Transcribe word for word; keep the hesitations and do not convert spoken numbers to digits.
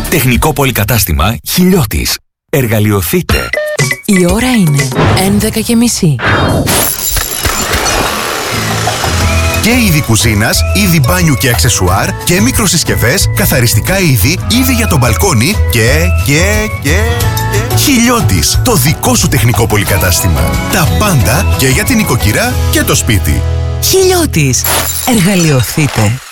Τεχνικό πολυκατάστημα Χιλιώτης. Εργαλειοθείτε. Η ώρα είναι έντεκα και μισή. Και είδη κουζίνας, είδη μπάνιου και αξεσουάρ και μικροσυσκευές, καθαριστικά είδη, είδη για το μπαλκόνι και, και, και, και... Χιλιώτης, το δικό σου τεχνικό πολυκατάστημα. Τα πάντα και για την οικοκυρά και το σπίτι. Χιλιώτης. Εργαλειοθείτε.